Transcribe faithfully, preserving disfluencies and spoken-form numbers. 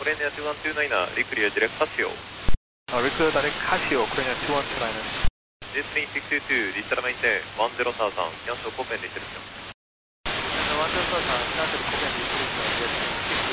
Ukraine two one two nine, require direct Casio. Uh, require direct Casio, Ukraine two one two nine. Disney six two two, digital maintain one zero thousand, cancel Copen distribution. one zero thousand, cancel Copen distribution.